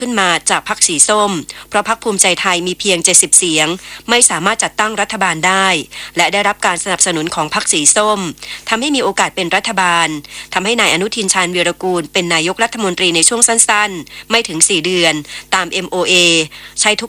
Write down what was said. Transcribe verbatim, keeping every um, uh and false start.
ขึ้นมาจากพรรคสีส้มเพราะพรรคภูมิใจไทยมีเพียงเจ็ดสิบเสียงไม่สามารถจัดตั้งรัฐบาลได้และได้รับการสนับสนุนของพรรคสีส้มทำให้มีโอกาสเป็นรัฐบาลทำให้นายอนุทินชาญวีรกูลเป็นนายกรัฐมนตรีในช่วงสั้นๆไม่ถึงสี่เดือนตาม เอ็ม โอ เอ ใช้ทุก